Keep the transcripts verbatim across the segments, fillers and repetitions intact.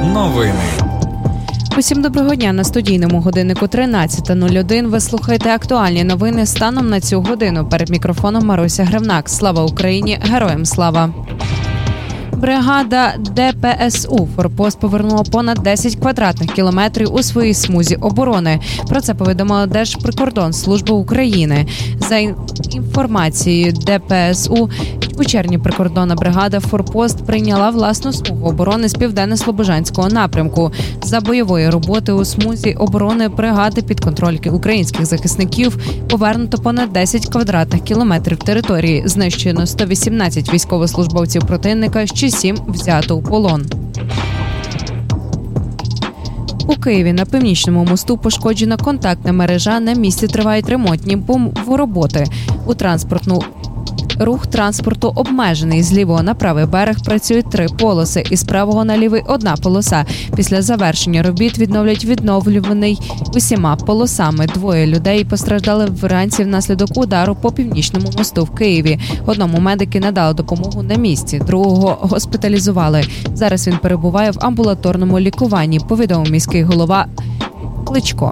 Новини. Усім доброго дня. На студійному годиннику тринадцята нуль один ви слухаєте актуальні новини станом на цю годину. Перед мікрофоном Маруся Гривнак. Слава Україні! Героям слава! Бригада Де Пе Ес У «Форпост» повернула понад десять квадратних кілометрів у своїй смузі оборони. Про це повідомила Держприкордонслужба України. За інформацією Де Пе Ес У, у червні прикордонна бригада «Форпост» прийняла власну смугу оборони з південно-слобожанського напрямку. За бойової роботи у смузі оборони бригади під контроль українських захисників повернуто понад десять квадратних кілометрів території. Знищено сто вісімнадцять військовослужбовців противника, ще сім взято у полон. У Києві на Північному мосту пошкоджена контактна мережа. На місці тривають ремонтні роботи. У транспортну Рух транспорту обмежений. З лівого на правий берег працюють три полоси, і з правого на лівий одна полоса. Після завершення робіт відновлять відновлюваний усіма полосами. Двоє людей постраждали вранці внаслідок удару по Північному мосту в Києві. Одному медики надали допомогу на місці, другого госпіталізували. Зараз він перебуває в амбулаторному лікуванні, повідомив міський голова Кличко.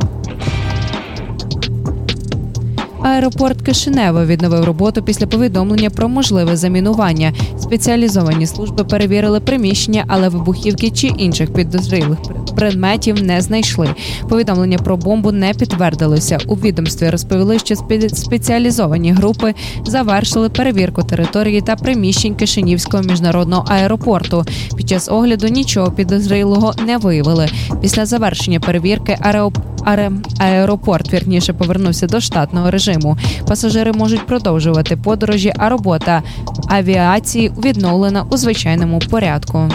Аеропорт Кишинева відновив роботу після повідомлення про можливе замінування. Спеціалізовані служби перевірили приміщення, але вибухівки чи інших підозрілих предметів не знайшли. Повідомлення про бомбу не підтвердилося. У відомстві розповіли, що спеціалізовані групи завершили перевірку території та приміщень Кишинівського міжнародного аеропорту. Під час огляду нічого підозрілого не виявили. Після завершення перевірки аеропорт Аеропорт, вірніше, повернувся до штатного режиму. Пасажири можуть продовжувати подорожі, а робота авіації відновлена у звичайному порядку.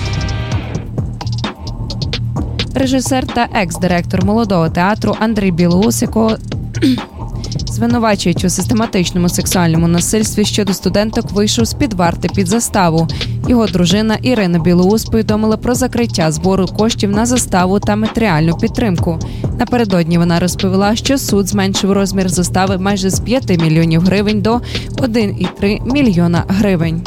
Режисер та екс-директор молодого театру Андрій Білоус, якого звинувачують у систематичному сексуальному насильстві щодо студенток, вийшов з-під варти під заставу. Його дружина Ірина Білоус повідомила про закриття збору коштів на заставу та матеріальну підтримку. Напередодні вона розповіла, що суд зменшив розмір застави майже з п'яти мільйонів гривень до один цілих три мільйона гривень.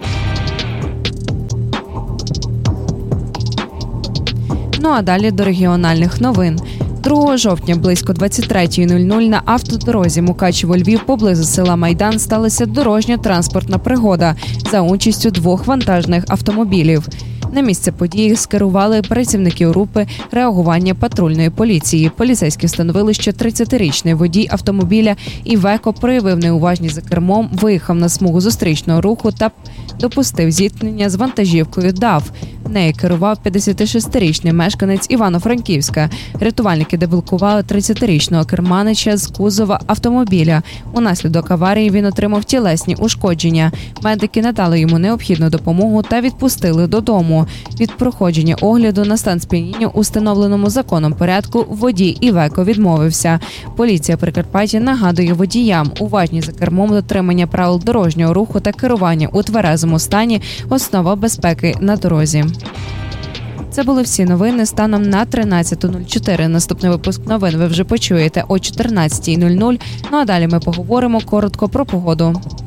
Ну а далі до регіональних новин. другого жовтня близько двадцять третя нуль нуль на автодорозі Мукачево-Львів поблизу села Майдан сталася дорожньо-транспортна пригода за участю двох вантажних автомобілів. На місце події скерували працівники групи реагування патрульної поліції. Поліцейські встановили, що тридцятирічний водій автомобіля Івеко проявив неуважність за кермом, виїхав на смугу зустрічного руху та допустив зіткнення з вантажівкою ДАФ. Нею керував п'ятдесятишестирічний мешканець Івано-Франківська. Рятувальники деблокували тридцятирічного керманича з кузова автомобіля. Унаслідок аварії він отримав тілесні ушкодження. Медики надали йому необхідну допомогу та відпустили додому. Від проходження огляду на стан сп'яніння у встановленому законом порядку водій Івеко відмовився. Поліція Прикарпаття нагадує водіям: уважність за кермом, дотримання правил дорожнього руху та керування у тверезому стані – основа безпеки на дорозі. Це були всі новини станом на тринадцяту нуль чотири. Наступний випуск новин ви вже почуєте о чотирнадцята нуль нуль. Ну а далі ми поговоримо коротко про погоду.